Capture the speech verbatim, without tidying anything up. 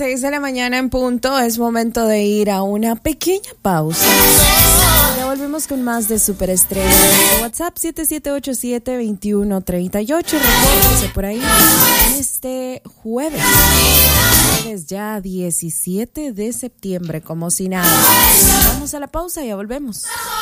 seis de la mañana en punto. Es momento de ir a una pequeña pausa. Ya volvemos con más de Superestrella. WhatsApp siete siete ocho siete, dos uno tres ocho. Repórtese por ahí este jueves. Jueves ya diecisiete de septiembre, como si nada. Vamos a la pausa y ya volvemos.